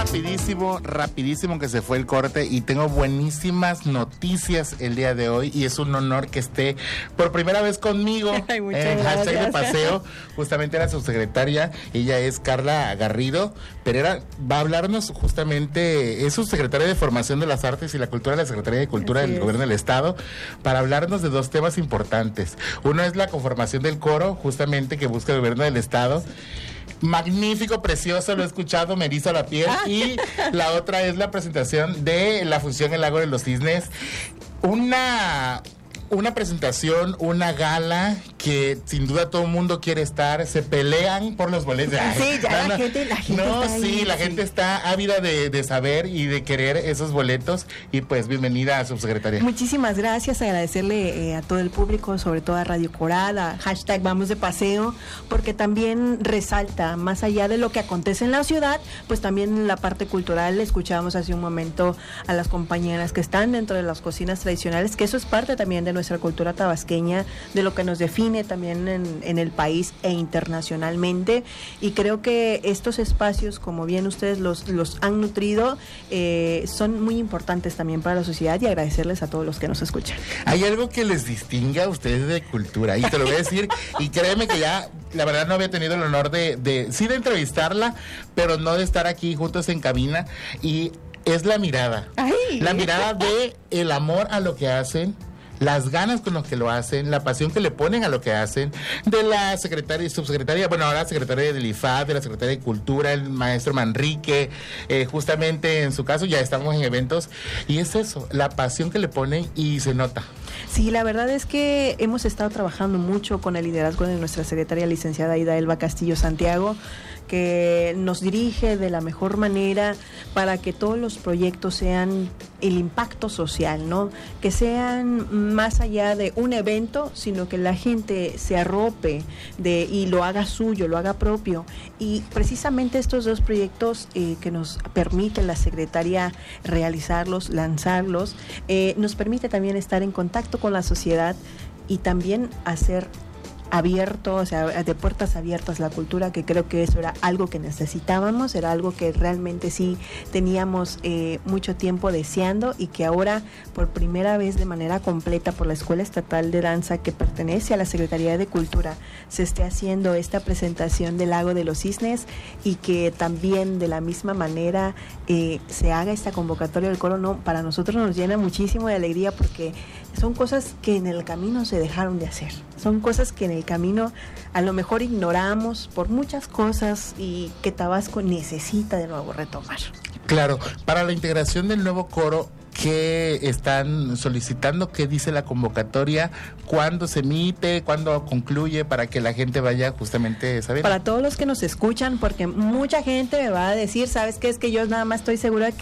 rapidísimo que se fue el corte y tengo buenísimas noticias el día de hoy y es un honor que esté por primera vez conmigo en Hashtag de Paseo. Justamente la subsecretaria, ella es Carla Garrido Pereira, va a hablarnos justamente, es subsecretaria de Formación de las Artes y la Cultura de la Secretaría de Cultura del Gobierno del Estado, para hablarnos de dos temas importantes. Uno es la conformación del coro, justamente que busca el Gobierno del Estado. Magnífico, precioso, lo he escuchado, me eriza la piel. Y la otra es la presentación de la función El Lago de los Cisnes. Una presentación, una gala que sin duda todo el mundo quiere estar, se pelean por los boletos. Sí, ya la gente no, está sí, la gente está ávida de saber y de querer esos boletos. Y pues bienvenida, subsecretaria. Muchísimas gracias, agradecerle a todo el público, sobre todo a Radio Coral, a Hashtag Vamos de Paseo, porque también resalta, más allá de lo que acontece en la ciudad, pues también la parte cultural. Escuchábamos hace un momento a las compañeras que están dentro de las cocinas tradicionales, que eso es parte también de nuestra cultura tabasqueña, de lo que nos define también en el país e internacionalmente, y creo que estos espacios, como bien ustedes los han nutrido, son muy importantes también para la sociedad, y agradecerles a todos los que nos escuchan. Hay algo que les distingue a ustedes de cultura, y te lo voy a decir, y créeme que ya, la verdad no había tenido el honor de entrevistarla, pero no de estar aquí juntos en cabina, y es la mirada. ¡Ay! La mirada de el amor a lo que hacen, las ganas con lo que lo hacen, la pasión que le ponen a lo que hacen, de la secretaria y subsecretaria, bueno, ahora secretaria del IFAD, de la secretaria de Cultura, el maestro Manrique, justamente en su caso ya estamos en eventos, y es eso, la pasión que le ponen y se nota. Sí, la verdad es que hemos estado trabajando mucho con el liderazgo de nuestra secretaria licenciada Aida Elba Castillo Santiago, que nos dirige de la mejor manera para que todos los proyectos sean el impacto social, ¿no? Que sean más allá de un evento, sino que la gente se arrope y lo haga suyo, lo haga propio. Y precisamente estos dos proyectos que nos permite la secretaria realizarlos, lanzarlos, nos permite también estar en contacto con la sociedad y también hacer abierto, o sea, de puertas abiertas la cultura, que creo que eso era algo que necesitábamos, era algo que realmente sí teníamos mucho tiempo deseando, y que ahora por primera vez de manera completa por la Escuela Estatal de Danza, que pertenece a la Secretaría de Cultura, se esté haciendo esta presentación del Lago de los Cisnes, y que también de la misma manera se haga esta convocatoria del coro. No, para nosotros nos llena muchísimo de alegría, porque son cosas que en el camino se dejaron de hacer, son cosas que en el camino a lo mejor ignoramos por muchas cosas, y que Tabasco necesita de nuevo retomar. Claro, para la integración del nuevo coro, ¿qué están solicitando? ¿Qué dice la convocatoria? ¿Cuándo se emite? ¿Cuándo concluye? Para que la gente vaya justamente sabiendo. Para todos los que nos escuchan, porque mucha gente me va a decir, ¿sabes qué? Es que yo nada más estoy segura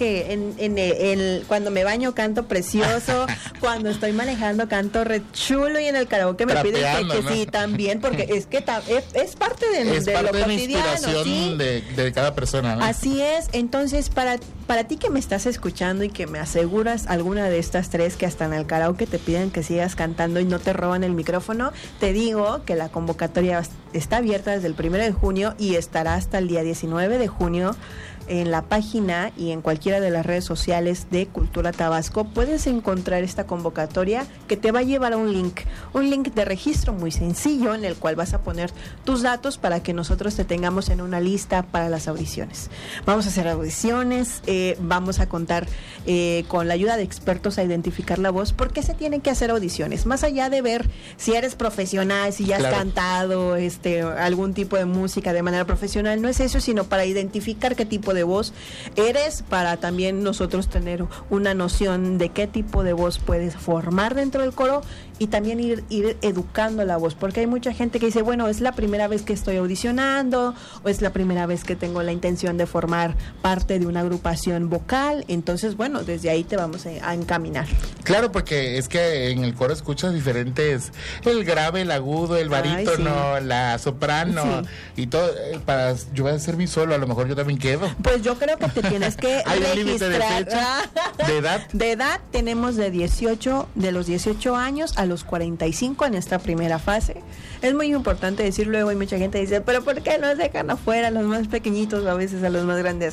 que cuando me baño canto precioso, cuando estoy manejando canto re chulo, y en el karaoke me piden que ¿no? Sí, también, porque es que es parte de lo cotidiano. Es parte de la inspiración, ¿sí? de cada persona, ¿no? Así es. Entonces, para ti que me estás escuchando y que me aseguras alguna de estas tres, que hasta en el karaoke te piden que sigas cantando y no te roban el micrófono, te digo que la convocatoria está abierta desde el 1 de junio y estará hasta el día 19 de junio en la página y en cualquiera de las redes sociales de Cultura Tabasco. Puedes encontrar esta convocatoria, que te va a llevar a un link de registro muy sencillo, en el cual vas a poner tus datos para que nosotros te tengamos en una lista para las audiciones. Vamos a hacer audiciones, vamos a contar con la ayuda de expertos a identificar la voz. ¿Por qué se tienen que hacer audiciones? Más allá de ver si eres profesional, si ya has cantado algún tipo de música de manera profesional, no es eso, sino para identificar qué tipo de voz eres, para también nosotros tener una noción de qué tipo de voz puedes formar dentro del coro, y también ir educando la voz, porque hay mucha gente que dice, bueno, es la primera vez que estoy audicionando, o es la primera vez que tengo la intención de formar parte de una agrupación vocal. Entonces, bueno, desde ahí te vamos a encaminar. Claro, porque es que en el coro escuchas diferentes, el grave, el agudo, el barítono, la soprano, y todo. Yo voy a hacer mi solo, a lo mejor yo también quedo. Pues yo creo que te tienes que registrar. ¿De edad? De edad tenemos de los 18 años a los 45 en esta primera fase. Es muy importante decir, luego hay mucha gente que dice, pero ¿por qué nos dejan afuera a los más pequeñitos o a veces a los más grandes?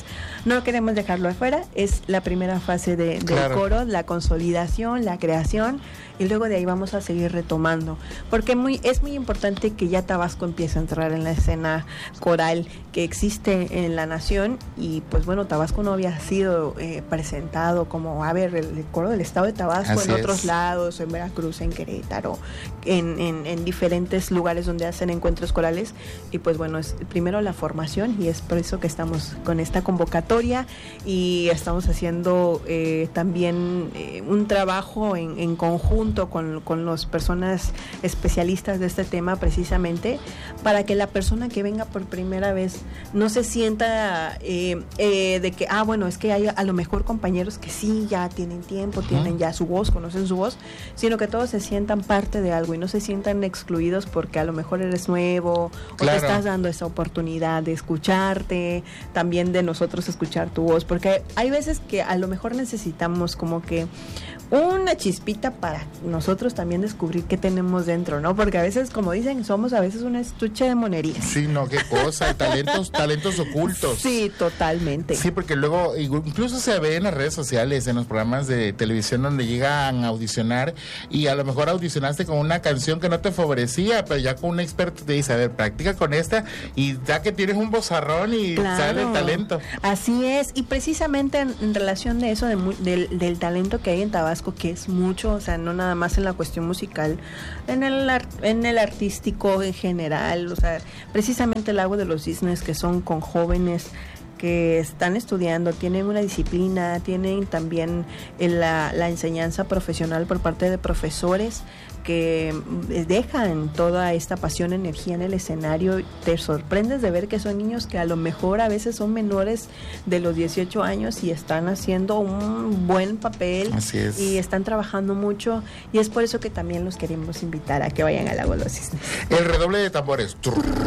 no queremos dejarlo afuera, es la primera fase del coro, la consolidación, la creación, y luego de ahí vamos a seguir retomando, porque es muy importante que ya Tabasco empiece a entrar en la escena coral que existe en la nación, y pues bueno, Tabasco no había sido presentado como, el coro del estado de Tabasco. Así en otros lados, en Veracruz, en Querétaro, en diferentes lugares donde hacen encuentros corales, y pues bueno, es primero la formación, y es por eso que estamos con esta convocatoria, y estamos haciendo también un trabajo en conjunto con las personas especialistas de este tema, precisamente para que la persona que venga por primera vez no se sienta de que, bueno, es que hay a lo mejor compañeros que sí ya tienen tiempo, tienen ya su voz, conocen su voz, sino que todos se sientan parte de algo y no se sientan excluidos porque a lo mejor eres nuevo, o te estás dando esa oportunidad de escucharte, también de nosotros escuchar tu voz, porque hay veces que a lo mejor necesitamos como que una chispita para nosotros también descubrir qué tenemos dentro, ¿no? Porque a veces, como dicen, somos a veces un estuche de monerías. Sí, no, qué cosa, talentos ocultos. Sí, totalmente. Sí, porque luego incluso se ve en las redes sociales, en los programas de televisión donde llegan a audicionar, y a lo mejor audicionaste con una canción que no te favorecía, pero ya con un experto te dice, a ver, practica con esta, y ya que tienes un vozarrón y sale el talento. Así es, y precisamente en relación de eso, del talento que hay en Tabasco, que es mucho, o sea, no nada más en la cuestión musical, en el artístico en general, o sea, precisamente el Lago de los Cisnes, que son con jóvenes que están estudiando, tienen una disciplina, tienen también la enseñanza profesional por parte de profesores que dejan toda esta pasión, energía en el escenario. Te sorprendes de ver que son niños que a lo mejor a veces son menores de los 18 años y están haciendo un buen papel. Así es. Y están trabajando mucho, y es por eso que también los queremos invitar a que vayan al Lago de los Cisnes. El redoble de tambores.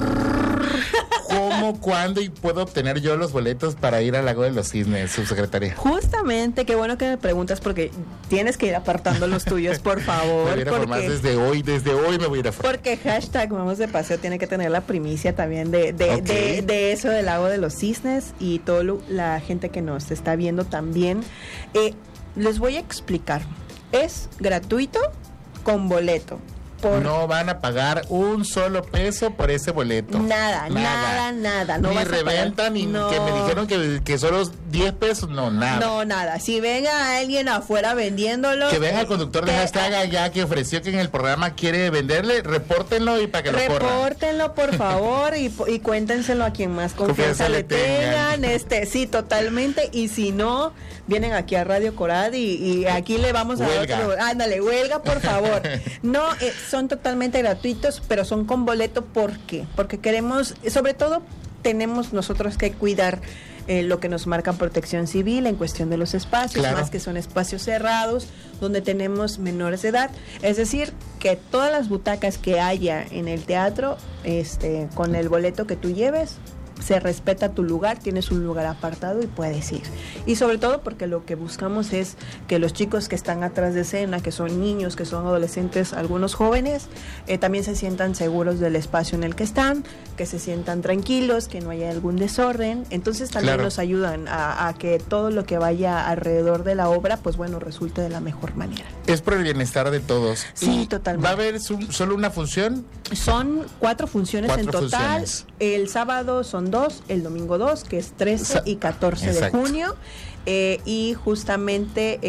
¿Cómo, cuándo y puedo obtener yo los boletos para ir al Lago de los Cisnes, subsecretaria? Justamente, qué bueno que me preguntas, porque tienes que ir apartando los tuyos, por favor. Me voy a ir a formar desde hoy me voy a ir a formar. Porque hashtag Vamos de Paseo tiene que tener la primicia también de eso del Lago de los Cisnes, y toda la gente que nos está viendo también. Les voy a explicar. Es gratuito con boleto. No van a pagar un solo peso por ese boleto. Nada. No ni reventa, ni no. Que me dijeron que solo 10 pesos, no, nada. No, nada. Si venga alguien afuera vendiéndolo. Que venga el conductor de hashtag allá que ofreció que en el programa quiere venderle, repórtenlo y para que lo corran. Repórtenlo, por favor, y cuéntenselo a quien más confianza le tengan. Sí, totalmente. Y si no, vienen aquí a Radio Corad y aquí le vamos a dar otro. Ándale, huelga, por favor. No, son totalmente gratuitos, pero son con boleto. ¿Por qué? Porque queremos, sobre todo, tenemos nosotros que cuidar lo que nos marca Protección Civil en cuestión de los espacios, más que son espacios cerrados donde tenemos menores de edad. Es decir, que todas las butacas que haya en el teatro, con el boleto que tú lleves, se respeta tu lugar, tienes un lugar apartado y puedes ir. Y sobre todo porque lo que buscamos es que los chicos que están atrás de escena, que son niños, que son adolescentes, algunos jóvenes, también se sientan seguros del espacio en el que están, que se sientan tranquilos, que no haya algún desorden. Entonces también nos ayudan a que todo lo que vaya alrededor de la obra, pues bueno, resulte de la mejor manera. Es por el bienestar de todos. Sí, totalmente. ¿Va a haber solo una función? Son 4 funciones en total. El sábado son 2, el domingo 2, que es 13 y 14 de junio. Y justamente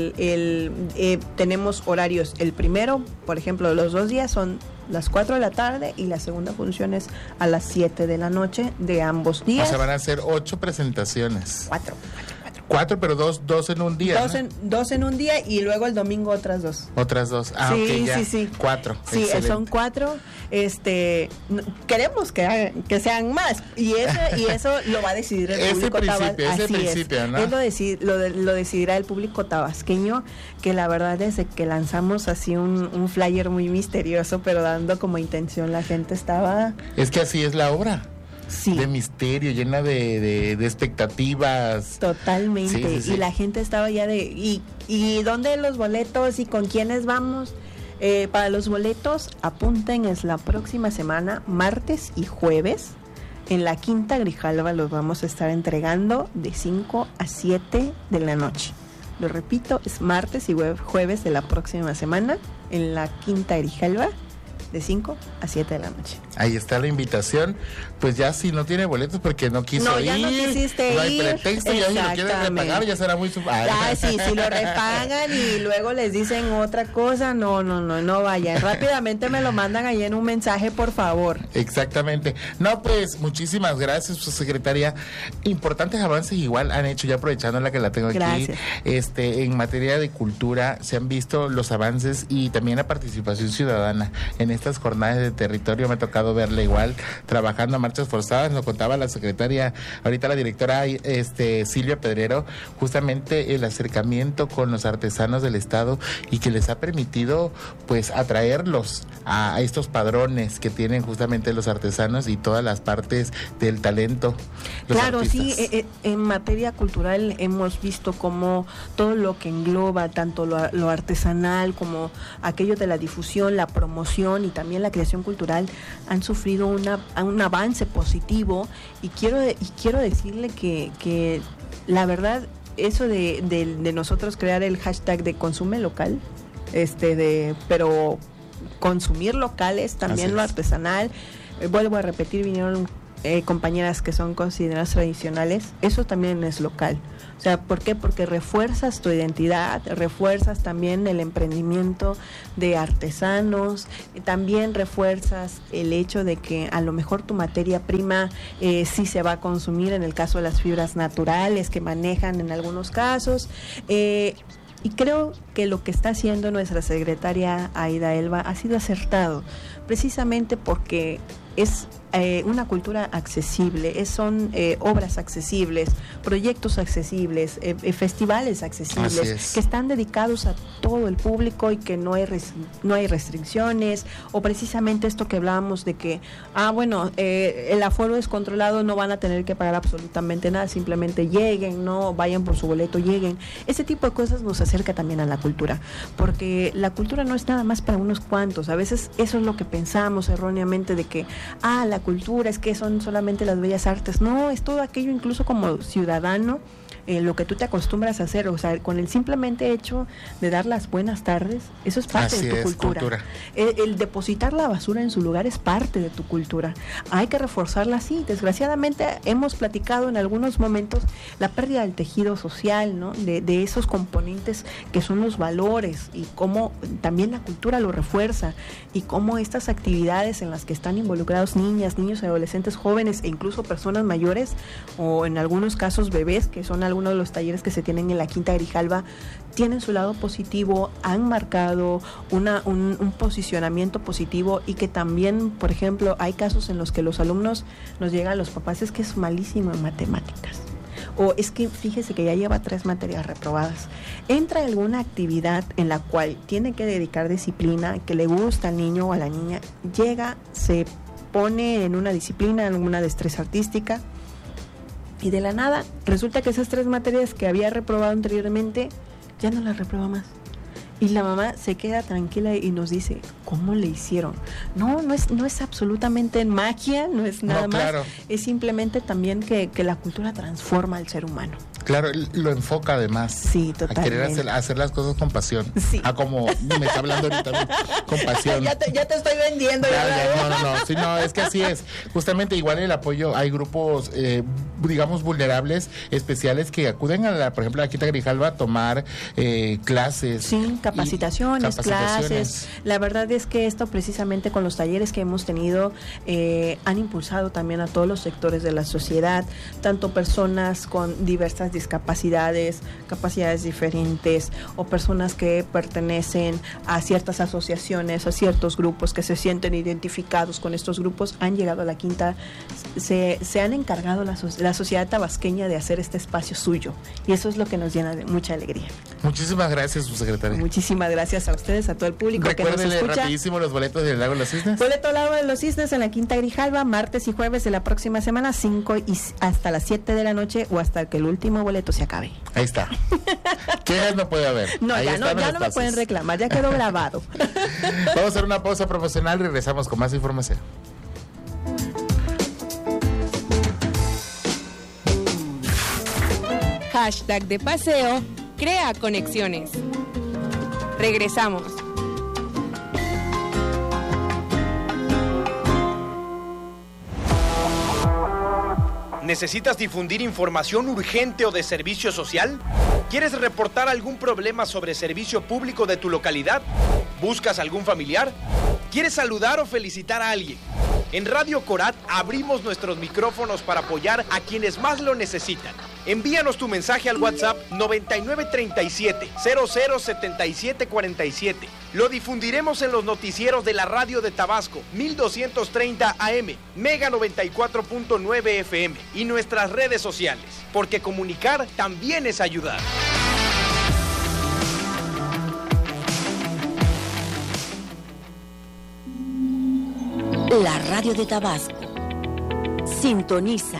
tenemos horarios. El primero, por ejemplo, los 2 días son las 4 de la tarde, y la segunda función es a las 7 de la noche de ambos días. O sea, van a ser 8 presentaciones. 4, pero dos en un día. Dos en un día, y luego el domingo otras 2. Otras 2. Ah, sí, ok, ya. Sí. 4. Sí, excelente. Son 4. Queremos que sean más, y eso lo va a decidir el público tabasqueño. Ese principio, ¿no? Lo decidirá el público tabasqueño, que la verdad desde que lanzamos así un flyer muy misterioso, pero dando como intención, la gente estaba... Es que así es la obra. Sí. De misterio, llena de expectativas. Totalmente. Sí. Y la gente estaba ya ¿y dónde los boletos y con quiénes vamos? Para los boletos, apunten, es la próxima semana, martes y jueves, en la Quinta Grijalva los vamos a estar entregando de 5 a 7 de la noche. Lo repito, es martes y jueves de la próxima semana en la Quinta Grijalva de 5 a 7 de la noche. Ahí está la invitación. Pues ya si no tiene boletos porque no quiso ir. No, ya no quisiste ir. No hay pretexto, ya si lo quieren repagar ya será muy... sí, si lo repagan y luego les dicen otra cosa, no vayan. Rápidamente me lo mandan ahí en un mensaje, por favor. Exactamente. No, pues muchísimas gracias, su secretaria. Importantes avances igual han hecho, ya aprovechando la que la tengo aquí. En materia de cultura se han visto los avances y también la participación ciudadana en estas jornadas de territorio. Me ha tocado verla igual trabajando a marchas forzadas. Lo contaba la secretaria, ahorita la directora Silvia Pedrero, justamente el acercamiento con los artesanos del estado y que les ha permitido pues atraerlos a estos padrones que tienen justamente los artesanos y todas las partes del talento. Claro, artistas. Sí, en materia cultural hemos visto como todo lo que engloba tanto lo artesanal como aquello de la difusión, la promoción y también la creación cultural han sufrido un avance positivo y quiero decirle que la eso de nosotros crear el hashtag de consume local, pero consumir locales, también lo artesanal, vuelvo a repetir, vinieron compañeras que son consideradas tradicionales, eso también es local. O sea, ¿por qué? Porque refuerzas tu identidad, refuerzas también el emprendimiento de artesanos, también refuerzas el hecho de que a lo mejor tu materia prima sí se va a consumir, en el caso de las fibras naturales que manejan en algunos casos. Y creo que lo que está haciendo nuestra secretaria Aida Elba ha sido acertado, precisamente porque es una cultura accesible, son obras accesibles, proyectos accesibles, festivales accesibles, que están dedicados a todo el público y que no hay restricciones, o precisamente esto que hablábamos de que, el aforo es controlado, no van a tener que pagar absolutamente nada, simplemente lleguen, no vayan por su boleto, lleguen. Ese tipo de cosas nos acerca también a la cultura, porque la cultura no es nada más para unos cuantos. A veces eso es lo que pensamos erróneamente, de que la cultura es que son solamente las bellas artes. No, es todo aquello, incluso como ciudadano, lo que tú te acostumbras a hacer, o sea, con el simplemente hecho de dar las buenas tardes, eso es parte de tu cultura. El depositar la basura en su lugar es parte de tu cultura. Hay que reforzarla así. Desgraciadamente hemos platicado en algunos momentos la pérdida del tejido social, ¿no? De esos componentes que son los valores, y cómo también la cultura lo refuerza, y cómo estas actividades en las que están involucrados niñas, niños, adolescentes, jóvenes e incluso personas mayores, o en algunos casos bebés, que son algunos de los talleres que se tienen en la Quinta Grijalva, tienen su lado positivo, han marcado un posicionamiento positivo, y que también, por ejemplo, hay casos en los que los alumnos nos llegan a los papás, es que es malísimo en matemáticas, o es que fíjese que ya lleva 3 materias reprobadas. Entra alguna actividad en la cual tiene que dedicar disciplina, que le gusta al niño o a la niña, llega, se pone en una disciplina, en una destreza artística, y de la nada resulta que esas 3 materias que había reprobado anteriormente ya no las reprueba más. Y la mamá se queda tranquila y nos dice, ¿cómo le hicieron? No es absolutamente magia, no es nada más. Es simplemente también que la cultura transforma al ser humano. Claro, lo enfoca además. Sí, totalmente. A querer hacer las cosas con pasión. Sí. Como me está hablando ahorita, con pasión. ya te estoy vendiendo. No, es que así es. Justamente igual el apoyo, hay grupos, digamos, vulnerables, especiales, que acuden por ejemplo, a la Quinta Grijalva a tomar clases. Sí, capacitaciones, clases. La verdad es que esto, precisamente con los talleres que hemos tenido, han impulsado también a todos los sectores de la sociedad, tanto personas con diversas discapacidades, capacidades diferentes, o personas que pertenecen a ciertas asociaciones, a ciertos grupos que se sienten identificados con estos grupos, han llegado a la Quinta, se han encargado la sociedad tabasqueña de hacer este espacio suyo, y eso es lo que nos llena de mucha alegría. Muchísimas gracias, su secretaria. Muchísimas gracias a ustedes, a todo el público que nos escucha. Rapidísimo los boletos del Lago de los Cisnes. Boleto al Lago de los Cisnes en la Quinta Grijalva, martes y jueves de la próxima semana, 5 y hasta las 7 de la noche, o hasta que el último boleto se acabe. Ahí está. ¿Qué no puede haber? No, ya no me pueden reclamar, ya quedó grabado. Vamos a hacer una pausa promocional y regresamos con más información. Hashtag de paseo, crea conexiones. Regresamos. ¿Necesitas difundir información urgente o de servicio social? ¿Quieres reportar algún problema sobre servicio público de tu localidad? ¿Buscas algún familiar? ¿Quieres saludar o felicitar a alguien? En Radio Corat abrimos nuestros micrófonos para apoyar a quienes más lo necesitan. Envíanos tu mensaje al WhatsApp 9937-007747. Lo difundiremos en los noticieros de la radio de Tabasco, 1230 AM, Mega 94.9 FM y nuestras redes sociales, porque comunicar también es ayudar. La radio de Tabasco. Sintoniza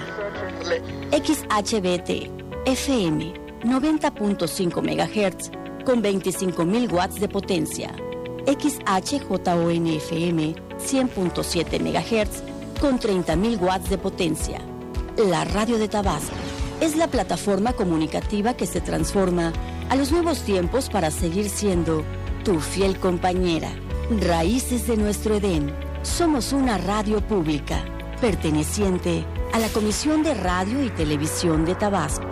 XHBT FM 90.5 MHz con 25.000 watts de potencia. XHJON FM 100.7 MHz con 30.000 watts de potencia. La radio de Tabasco es la plataforma comunicativa que se transforma a los nuevos tiempos para seguir siendo tu fiel compañera. Raíces de nuestro Edén. Somos una radio pública perteneciente a la Comisión de Radio y Televisión de Tabasco.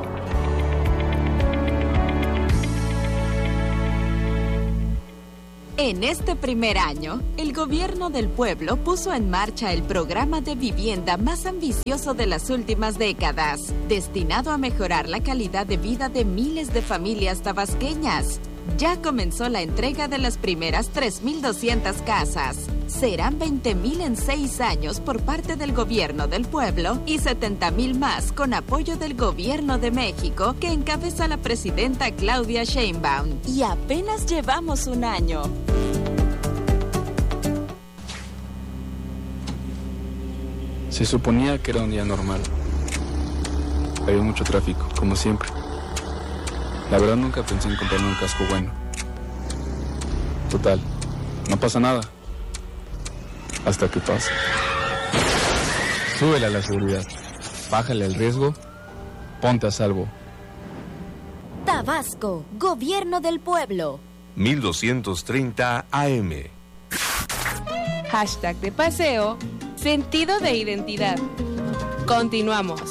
En este primer año, el gobierno del pueblo puso en marcha el programa de vivienda más ambicioso de las últimas décadas, destinado a mejorar la calidad de vida de miles de familias tabasqueñas. Ya comenzó la entrega de las primeras 3.200 casas. Serán 20.000 en 6 años por parte del gobierno del pueblo y 70.000 más con apoyo del gobierno de México que encabeza la presidenta Claudia Sheinbaum. Y apenas llevamos un año. Se suponía que era un día normal. Había mucho tráfico, como siempre. La verdad nunca pensé en comprarme un casco bueno. Total, no pasa nada. Hasta que pasa. Súbele a la seguridad. Bájale el riesgo. Ponte a salvo. Tabasco, Gobierno del Pueblo. 1230 AM. Hashtag de paseo, sentido de identidad. Continuamos.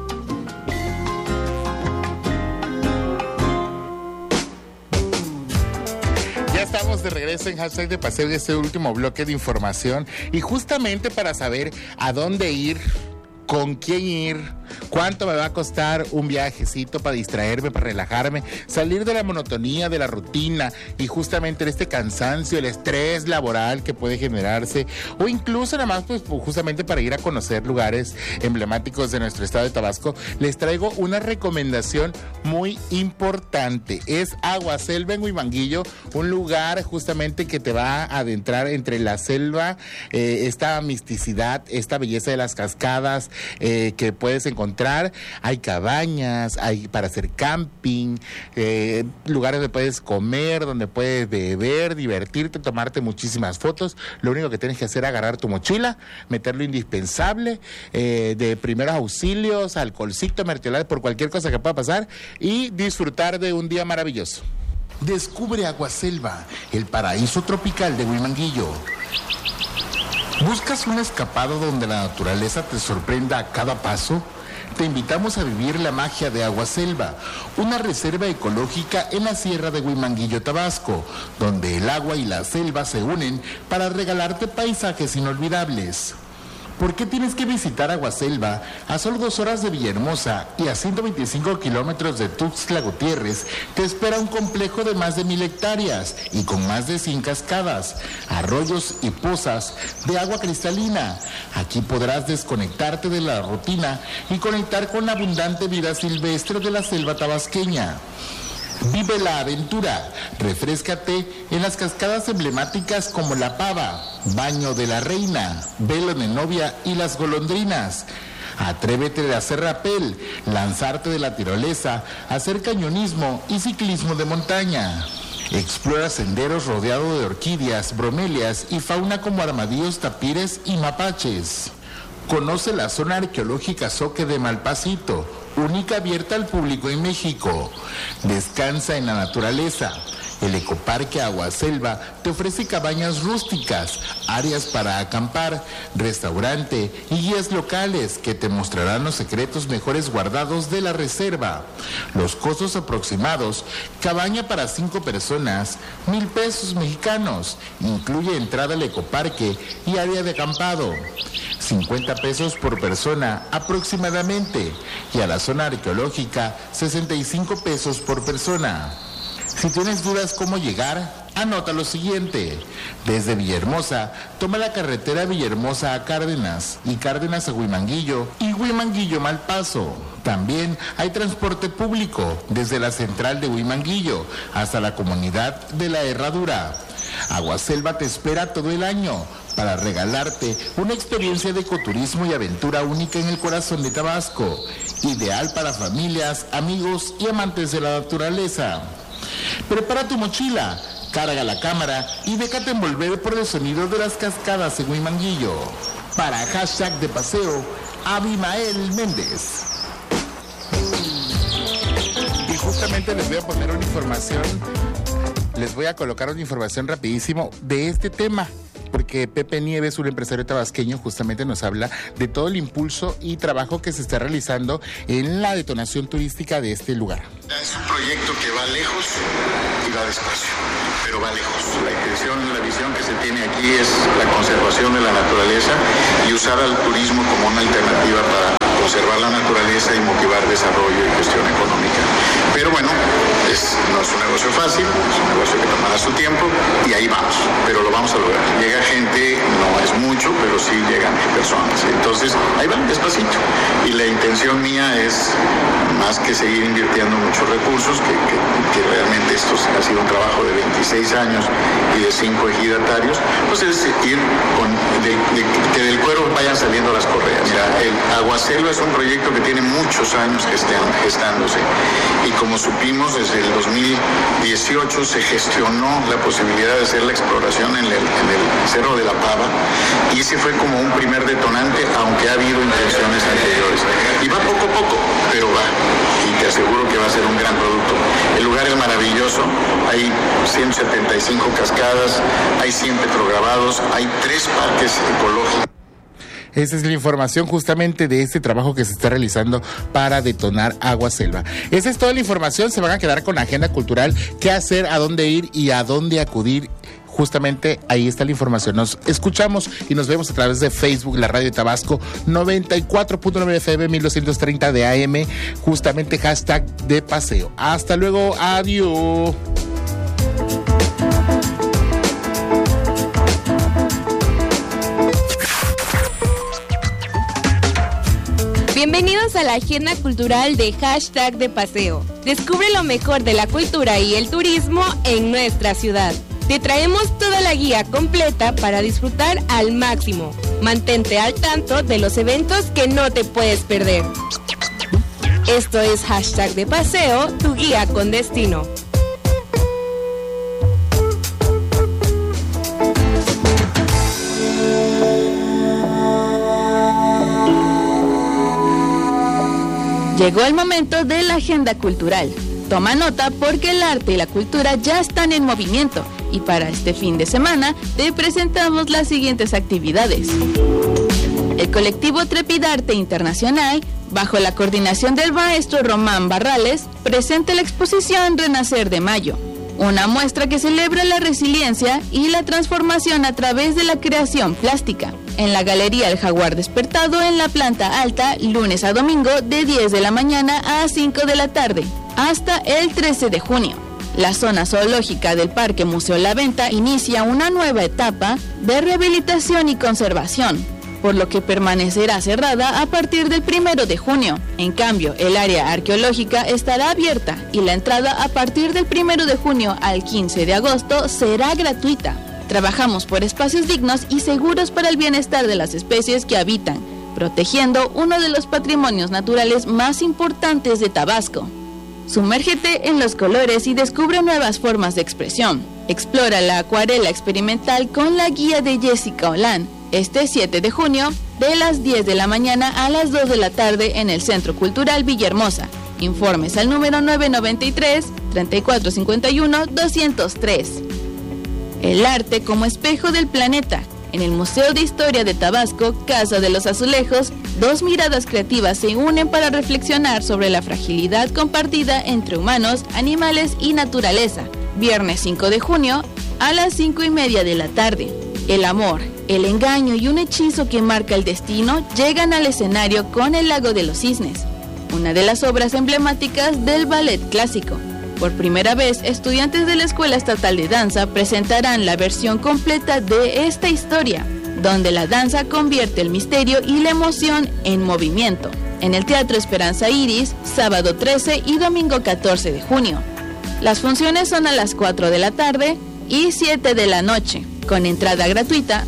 Estamos de regreso en Hashtag de Paseo de este último bloque de información y justamente para saber a dónde ir, con quién ir, cuánto me va a costar un viajecito para distraerme, para relajarme, salir de la monotonía, de la rutina y justamente este cansancio, el estrés laboral que puede generarse o incluso nada más pues justamente para ir a conocer lugares emblemáticos de nuestro estado de Tabasco, les traigo una recomendación muy importante. Es Aguaselva en Huimanguillo, un lugar justamente que te va a adentrar entre la selva, esta misticidad, esta belleza de las cascadas que puedes encontrar. Hay cabañas, hay para hacer camping, lugares donde puedes comer, donde puedes beber, divertirte, tomarte muchísimas fotos. Lo único que tienes que hacer es agarrar tu mochila, meter lo indispensable, de primeros auxilios, alcoholcito, mertiolate, por cualquier cosa que pueda pasar y disfrutar de un día maravilloso. Descubre Aguaselva, el paraíso tropical de Huimanguillo. ¿Buscas un escapado donde la naturaleza te sorprenda a cada paso? Te invitamos a vivir la magia de Aguaselva, una reserva ecológica en la sierra de Huimanguillo, Tabasco, donde el agua y la selva se unen para regalarte paisajes inolvidables. ¿Por qué tienes que visitar Aguaselva? A solo 2 horas de Villahermosa y a 125 kilómetros de Tuxtla Gutiérrez te espera un complejo de más de 1,000 hectáreas y con más de 100 cascadas, arroyos y pozas de agua cristalina. Aquí podrás desconectarte de la rutina y conectar con la abundante vida silvestre de la selva tabasqueña. Vive la aventura, refréscate en las cascadas emblemáticas como La Pava, Baño de la Reina, Velo de Novia y Las Golondrinas. Atrévete de hacer rapel, lanzarte de la tirolesa, hacer cañonismo y ciclismo de montaña. Explora senderos rodeados de orquídeas, bromelias y fauna como armadillos, tapires y mapaches. Conoce la zona arqueológica Zoque de Malpasito, única abierta al público en México. Descansa en la naturaleza. El Ecoparque Agua Selva te ofrece cabañas rústicas, áreas para acampar, restaurante y guías locales que te mostrarán los secretos mejores guardados de la reserva. Los costos aproximados: cabaña para 5 personas, 1,000 pesos mexicanos. Incluye entrada al Ecoparque y área de acampado. 50 pesos por persona aproximadamente. Y a la zona arqueológica, 65 pesos por persona. Si tienes dudas cómo llegar, anota lo siguiente. Desde Villahermosa, toma la carretera Villahermosa a Cárdenas y Cárdenas a Huimanguillo y Huimanguillo Malpaso. También hay transporte público desde la central de Huimanguillo hasta la comunidad de La Herradura. Agua Selva te espera todo el año para regalarte una experiencia de ecoturismo y aventura única en el corazón de Tabasco, ideal para familias, amigos y amantes de la naturaleza. Prepara tu mochila, carga la cámara y déjate envolver por el sonido de las cascadas en Huimanguillo. Para Hashtag de Paseo, Abimael Méndez. Y justamente les voy a poner una información, les voy a colocar una información rapidísimo de este tema, porque Pepe Nieves, un empresario tabasqueño, justamente nos habla de todo el impulso y trabajo que se está realizando en la detonación turística de este lugar. Es un proyecto que va lejos y va despacio, pero va lejos. La intención, la visión que se tiene aquí es la conservación de la naturaleza y usar al turismo como una alternativa para conservar la naturaleza y motivar desarrollo y gestión económica. Pero bueno, no es un negocio fácil, es un negocio que tomará su tiempo y ahí vamos, pero lo vamos a lograr. Llega gente, no es mucho, pero sí llegan personas. Entonces, ahí van, despacito. Y la intención mía es, más que seguir invirtiendo muchos recursos, que realmente esto ha sido un trabajo de 26 años y de 5 ejidatarios, pues es ir que del cuero vayan saliendo las correas. Mira, el Agua Selva es un proyecto que tiene muchos años gestándose y como supimos, desde el 2018 se gestionó la posibilidad de hacer la exploración en el Cerro de la Pava y ese fue como un primer detonante, aunque ha habido intenciones anteriores. Y va poco a poco, pero va. Y te aseguro que va a ser un gran producto. El lugar es maravilloso, hay 175 cascadas, hay 100 petrograbados, hay 3 parques ecológicos. Esa es la información justamente de este trabajo que se está realizando para detonar Agua Selva. Esa es toda la información, se van a quedar con la agenda cultural, qué hacer, a dónde ir y a dónde acudir. Justamente ahí está la información. Nos escuchamos y nos vemos a través de Facebook, la radio de Tabasco, 94.9 FM, 1230 de AM, justamente hashtag de paseo. Hasta luego, adiós. Bienvenidos a la agenda cultural de Hashtag de Paseo. Descubre lo mejor de la cultura y el turismo en nuestra ciudad. Te traemos toda la guía completa para disfrutar al máximo. Mantente al tanto de los eventos que no te puedes perder. Esto es Hashtag de Paseo, tu guía con destino. Llegó el momento de la agenda cultural. Toma nota porque el arte y la cultura ya están en movimiento y para este fin de semana te presentamos las siguientes actividades. El colectivo Trepidarte Internacional, bajo la coordinación del maestro Román Barrales, presenta la exposición Renacer de Mayo, una muestra que celebra la resiliencia y la transformación a través de la creación plástica, en la Galería El Jaguar Despertado en la planta alta, lunes a domingo de 10 de la mañana a 5 de la tarde, hasta el 13 de junio. La zona zoológica del Parque Museo La Venta inicia una nueva etapa de rehabilitación y conservación, por lo que permanecerá cerrada a partir del 1 de junio. En cambio, el área arqueológica estará abierta y la entrada a partir del 1 de junio al 15 de agosto será gratuita. Trabajamos por espacios dignos y seguros para el bienestar de las especies que habitan, protegiendo uno de los patrimonios naturales más importantes de Tabasco. Sumérgete en los colores y descubre nuevas formas de expresión. Explora la acuarela experimental con la guía de Jessica Olan. este 7 de junio, de las 10 de la mañana a las 2 de la tarde en el Centro Cultural Villahermosa. Informes al número 993-3451-203. El arte como espejo del planeta. En el Museo de Historia de Tabasco, Casa de los Azulejos, dos miradas creativas se unen para reflexionar sobre la fragilidad compartida entre humanos, animales y naturaleza. Viernes 5 de junio, a las 5:30 de la tarde. El amor, el engaño y un hechizo que marca el destino llegan al escenario con El Lago de los Cisnes, una de las obras emblemáticas del ballet clásico. Por primera vez, estudiantes de la Escuela Estatal de Danza presentarán la versión completa de esta historia, donde la danza convierte el misterio y la emoción en movimiento, en el Teatro Esperanza Iris, sábado 13 y domingo 14 de junio. Las funciones son a las 4 de la tarde y 7 de la noche, con entrada gratuita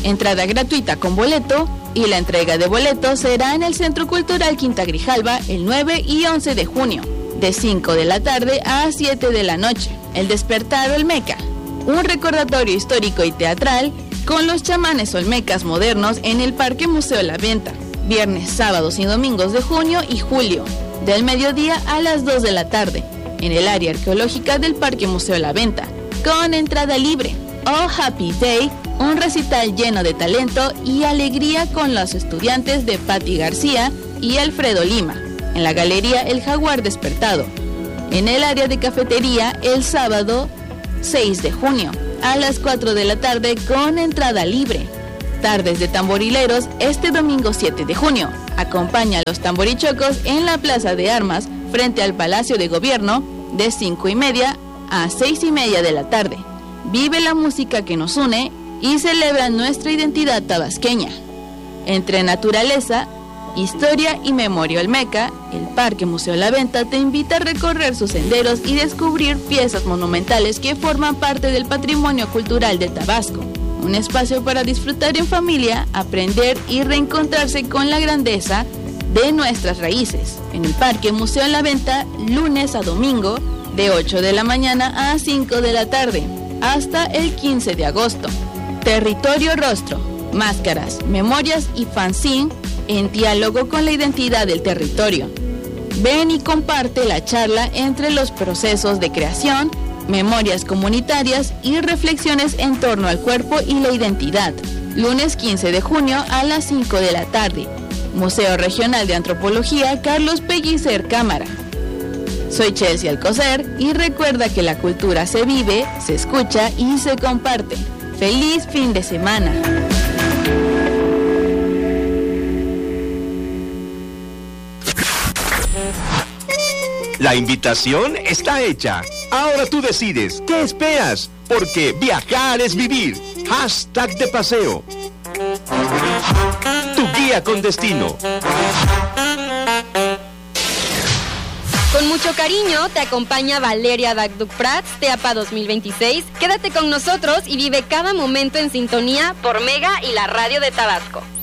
con boleto, y la entrega de boletos será en el Centro Cultural Quinta Grijalva el 9 y 11 de junio. De 5 de la tarde a 7 de la noche. El Despertar Olmeca, un recordatorio histórico y teatral con los chamanes olmecas modernos en el Parque Museo La Venta, viernes, sábados y domingos de junio y julio, del mediodía a las 2 de la tarde, en el área arqueológica del Parque Museo La Venta, con entrada libre. Oh Happy Day, un recital lleno de talento y alegría con los estudiantes de Patti García y Alfredo Lima, en la Galería El Jaguar Despertado, en el área de cafetería el sábado 6 de junio, a las 4 de la tarde con entrada libre. Tardes de tamborileros este domingo 7 de junio. Acompaña a los tamborichocos en la Plaza de Armas, frente al Palacio de Gobierno, de 5:30 a 6:30 de la tarde. Vive la música que nos une y celebra nuestra identidad tabasqueña. Entre naturaleza, historia y memoria olmeca, el Parque Museo La Venta te invita a recorrer sus senderos y descubrir piezas monumentales que forman parte del patrimonio cultural de Tabasco. Un espacio para disfrutar en familia, aprender y reencontrarse con la grandeza de nuestras raíces. En el Parque Museo La Venta, lunes a domingo, de 8 de la mañana a 5 de la tarde, hasta el 15 de agosto. Territorio Rostro, máscaras, memorias y fanzine en diálogo con la identidad del territorio. Ven y comparte la charla entre los procesos de creación, memorias comunitarias y reflexiones en torno al cuerpo y la identidad. Lunes 15 de junio a las 5 de la tarde. Museo Regional de Antropología Carlos Pellicer Cámara. Soy Chelsea Alcocer y recuerda que la cultura se vive, se escucha y se comparte. ¡Feliz fin de semana! La invitación está hecha. Ahora tú decides. ¿Qué esperas? Porque viajar es vivir. Hashtag de paseo. Tu guía con destino. Con mucho cariño te acompaña Valeria Dagduc Prats, Teapa 2026. Quédate con nosotros y vive cada momento en sintonía por Mega y la radio de Tabasco.